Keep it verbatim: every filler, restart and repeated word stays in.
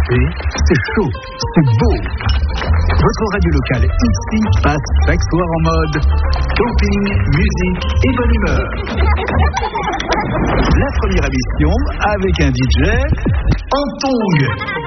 l'été, c'est chaud, c'est beau. Votre radio locale ici passe chaque soir en mode camping, musique et bonne humeur. La première émission avec un D J en tongs.